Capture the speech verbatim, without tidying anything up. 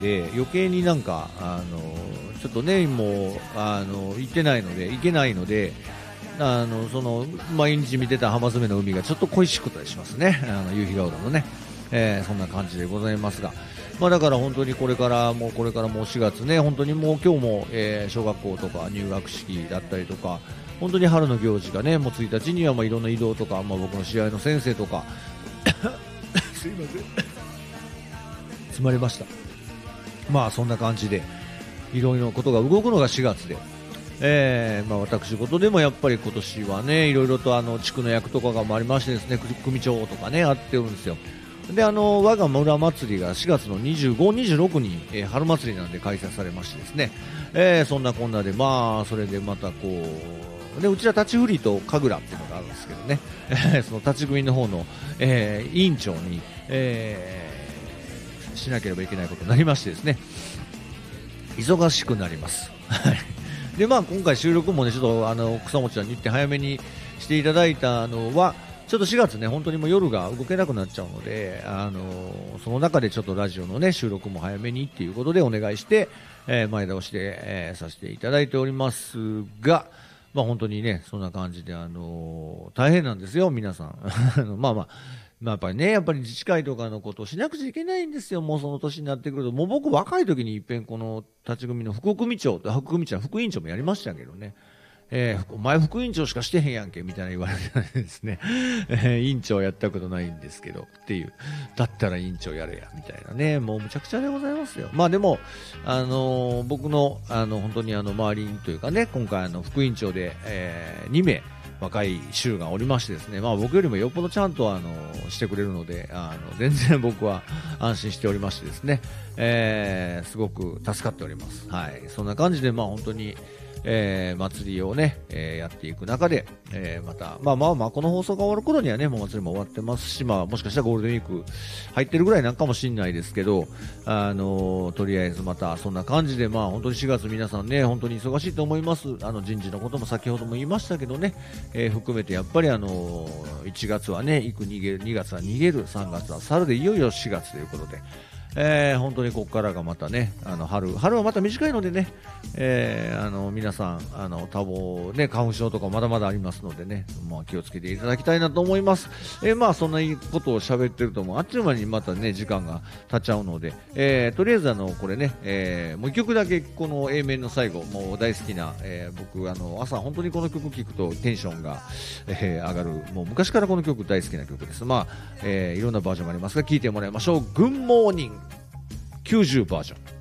で余計になんかあのちょっとねもうあの行ってないので行けないのであのその毎日見てた浜詰めの海がちょっと恋しくったりしますね、あの夕日が浦のね、えー、そんな感じでございますが、まあ、だから本当にこれからもうこれからもうしがつね、本当にもう今日も、えー、小学校とか入学式だったりとか、本当に春の行事がねもうついたちにはまあいろんな移動とか、まあ、僕の知り合いの先生とかすいません詰まりました。まあそんな感じでいろいろなことが動くのがしがつで、えーまあ、私事でもやっぱり今年はねいろいろとあの地区の役とかがもありましてですね、組長とかねあってるんですよ。であの我が村祭りがしがつのにじゅうご、にじゅうろくに、えー、春祭りなんで開催されましてですね、えー、そんなこんなでまあそれでまたこうでうちは立ち振りと神楽っていうのがあるんですけどね、えー、その立ち組の方の、えー、委員長に、えー、しなければいけないことになりましてですね、忙しくなりますで、まあ、今回収録もねちょっとあの草持ちさんに言って早めにしていただいたのはちょっとしがつね本当にもう夜が動けなくなっちゃうので、あのその中でちょっとラジオのね収録も早めにっていうことでお願いして、えー、前倒しで、えー、させていただいておりますが、まあ、本当にねそんな感じで、あの大変なんですよ皆さんまあまあまあ、やっぱりね、やっぱり自治会とかのことをしなくちゃいけないんですよ、もうその年になってくると。もう僕、若い時にいっぺん、この立ち組の副組長と、副組長、副委員長もやりましたけどね、えー、お前、副委員長しかしてへんやんけみたいな言われてですね、えー、委員長やったことないんですけどっていう、だったら委員長やれやみたいなね、もうむちゃくちゃでございますよ。まあでも、あのー、僕の、あの本当にあの周りというかね、今回、あの副委員長で、えー、にめい、若い衆がおりましてですね、まあ僕よりもよっぽどちゃんとあのしてくれるので、あの全然僕は安心しておりましてですね、えー、すごく助かっております。はい、そんな感じでまあ本当に、えー、祭りをね、えー、やっていく中で、えー、また、まあまあまあこの放送が終わる頃にはね、もう祭りも終わってますし、まあもしかしたらゴールデンウィーク入ってるぐらいなんかもしれないですけど、あのー、とりあえずまたそんな感じで、まあ本当にしがつ皆さんね、本当に忙しいと思います。あの人事のことも先ほども言いましたけどね、えー、含めてやっぱりあのー、いちがつはね、行く逃げる、にがつは逃げる、さんがつは去るでいよいよしがつということで、えー、本当にここからがまたね、あの春、春はまた短いのでね、えー、あの皆さん、あの多忙ね、花粉症とかまだまだありますのでね、まあ、気をつけていただきたいなと思います。えー、まあそんなことを喋ってるともうあっちゅう間にまたね時間が経っちゃうので、えー、とりあえずあのこれね、えー、もう一曲だけこの A 面の最後、もう大好きな、えー、僕あの朝本当にこの曲聴くとテンションが、えー、上がる、もう昔からこの曲大好きな曲です。まあ、えー、いろんなバージョンがありますが聴いてもらいましょう。グッモーニングきゅうじゅうバージョン。